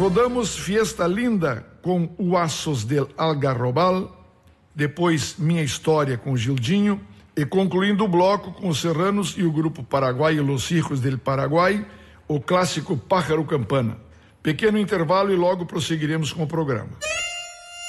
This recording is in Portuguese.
Rodamos Fiesta Linda com o Aços del Algarrobal, depois Minha História com Gildinho, e concluindo o bloco com os Serranos e o grupo Paraguai e Los Hijos del Paraguai, o clássico Pájaro Campana. Pequeno intervalo e logo prosseguiremos com o programa.